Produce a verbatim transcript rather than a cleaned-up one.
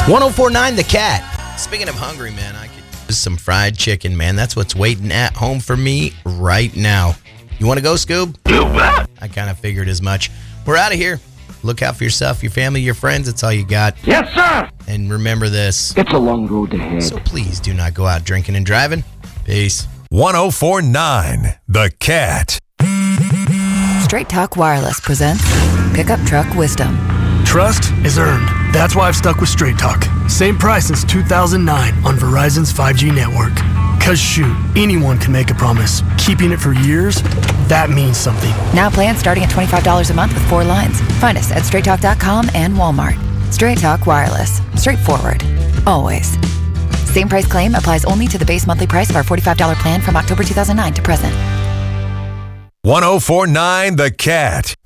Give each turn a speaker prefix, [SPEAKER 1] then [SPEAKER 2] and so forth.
[SPEAKER 1] one oh four point nine The Cat. Speaking of hungry, man, I could use some fried chicken, man. That's what's waiting at home for me right now. You want to go, Scoob?
[SPEAKER 2] You bet.
[SPEAKER 1] I kind of figured as much. We're out of here. Look out for yourself, your family, your friends. That's all you got.
[SPEAKER 2] Yes, sir.
[SPEAKER 1] And remember this.
[SPEAKER 2] It's a long road ahead.
[SPEAKER 1] So please do not go out drinking and driving. Peace.
[SPEAKER 3] one oh four point nine The Cat.
[SPEAKER 4] Straight Talk Wireless presents Pickup Truck Wisdom.
[SPEAKER 5] Trust is earned. That's why I've stuck with Straight Talk. Same price since two thousand nine on Verizon's five G network. Cause shoot, anyone can make a promise. Keeping it for years, that means something.
[SPEAKER 4] Now plans starting at twenty-five dollars a month with four lines. Find us at straight talk dot com and Walmart. Straight Talk Wireless. Straightforward. Always. Same price claim applies only to the base monthly price of our forty-five dollars plan from October two thousand nine to present.
[SPEAKER 3] one oh four point nine The Cat.